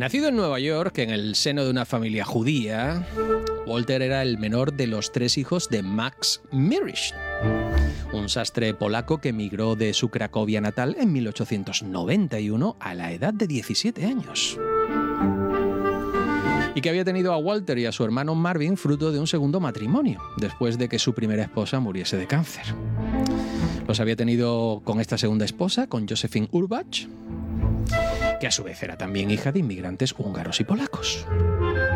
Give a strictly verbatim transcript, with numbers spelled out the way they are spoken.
Nacido en Nueva York, en el seno de una familia judía, Walter era el menor de los tres hijos de Max Mirisch, un sastre polaco que emigró de su Cracovia natal en mil ochocientos noventa y uno a la edad de diecisiete años. Y que había tenido a Walter y a su hermano Marvin fruto de un segundo matrimonio, después de que su primera esposa muriese de cáncer. Los había tenido con esta segunda esposa, con Josephine Urbach, que a su vez era también hija de inmigrantes húngaros y polacos.